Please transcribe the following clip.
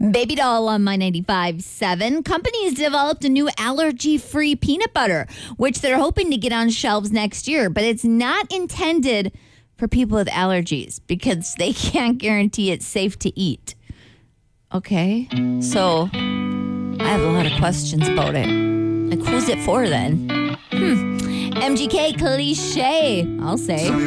Baby Doll on my 95.7. Companies developed a new allergy-free peanut butter, which they're hoping to get on shelves next year. But it's not intended for people with allergies because they can't guarantee it's safe to eat. Okay, so I have a lot of questions about it. Like, who's it for then? MGK cliche, I'll say.